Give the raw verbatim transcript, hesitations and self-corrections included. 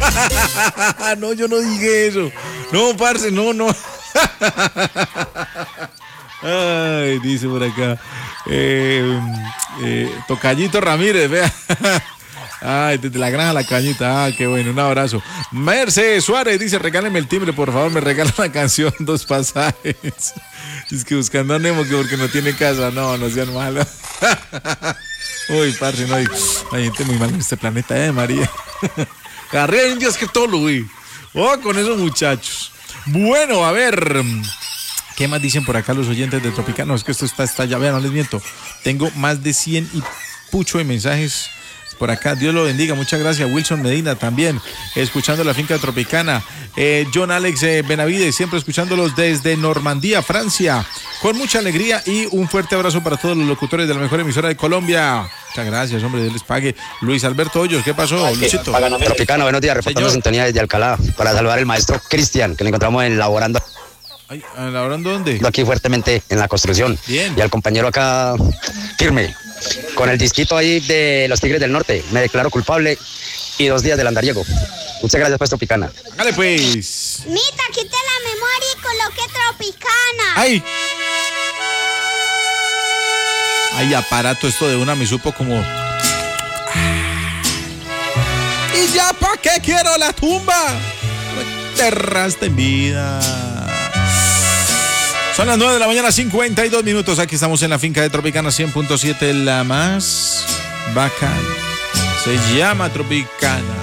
No, yo no dije eso. No, parce, no, no. Ay, dice por acá. Eh, eh, Tocallito Ramírez, vea. Ay, desde la granja La Cañita. Ah, qué bueno, un abrazo. Mercedes Suárez dice, regáleme el timbre, por favor, me regala la canción, dos pasajes. Es que buscando a Nemo, que porque no tiene casa. No, no sean malos. Uy, parce, no hay, hay gente muy mala en este planeta, eh, María. Carrera indias que todo lo vi. Oh, con esos muchachos. Bueno, a ver. ¿Qué más dicen por acá los oyentes de Tropicana? No, es que esto está, está ya, vean, no les miento. Tengo más de cien y pucho de mensajes por acá. Dios lo bendiga, muchas gracias. Wilson Medina también, escuchando la finca Tropicana. Eh, John Alex eh, Benavides, siempre escuchándolos desde Normandía, Francia, con mucha alegría y un fuerte abrazo para todos los locutores de la mejor emisora de Colombia. Muchas gracias, hombre, Dios les pague. Luis Alberto Hoyos, ¿qué pasó, Ay, Luisito? Tropicana, buenos días, reportando Señor. sintonía desde Alcalá, para saludar al maestro Cristian, que le encontramos en Laborando. Ay, ¿laborando dónde? Aquí fuertemente en la construcción. Bien. Y al compañero acá firme, con el disquito ahí de los Tigres del Norte. Me declaro culpable y dos días del andariego. Muchas gracias, pues, Tropicana. Dale, pues. Mita, quité la memoria y coloqué Tropicana. ¡Ay! Ay, aparato, esto de una me supo como... ¿Y ya pa' qué quiero la tumba? Me enterraste en vida. Son las nueve de la mañana, cincuenta y dos minutos. Aquí estamos en la finca de Tropicana cien punto siete, la más bacana. Se llama Tropicana.